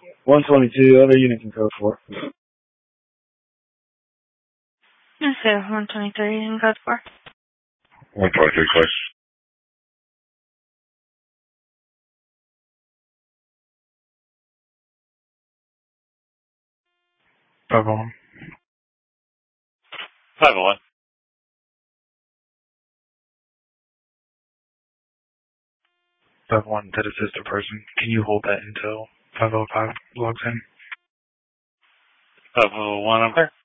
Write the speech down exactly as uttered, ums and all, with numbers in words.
one twenty-two, other units in code four. Okay, one twenty-three in code four. one twenty-three, clear. five oh one. five oh one. five oh one, that assist a person. Can you hold that until five oh five logs in? five oh one, I'm clear.